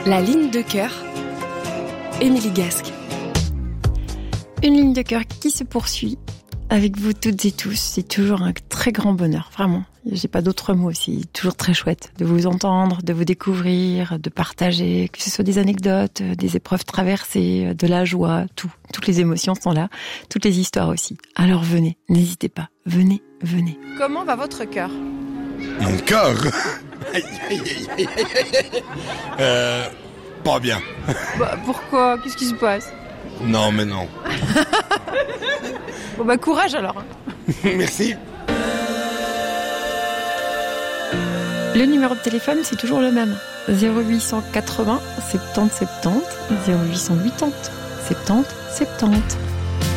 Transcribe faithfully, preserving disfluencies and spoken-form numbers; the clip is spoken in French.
La ligne de cœur, Émilie Gasque. Une ligne de cœur qui se poursuit avec vous toutes et tous. C'est toujours un très grand bonheur, vraiment. J'ai pas d'autres mots, c'est toujours très chouette de vous entendre, de vous découvrir, de partager, que ce soit des anecdotes, des épreuves traversées, de la joie, tout. Toutes les émotions sont là, toutes les histoires aussi. Alors venez, n'hésitez pas, venez, venez. Comment va votre cœur ? Mon cœur euh, Pas bien. Bah, pourquoi ? Qu'est-ce qui se passe ? Non, mais non. Bon bah courage alors. Merci. Le numéro de téléphone, c'est toujours le même. zéro huit cent quatre-vingts, soixante-dix soixante-dix, zéro huit cent quatre-vingts, soixante-dix, soixante-dix.